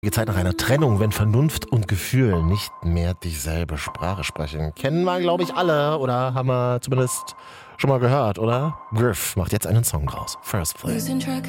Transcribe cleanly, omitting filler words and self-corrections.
Zeit nach einer Trennung, wenn Vernunft und Gefühl nicht mehr dieselbe Sprache sprechen. Kennen wir, glaube ich, alle oder haben wir zumindest schon mal gehört, oder? Griff macht jetzt einen Song draus. First Play. Losing track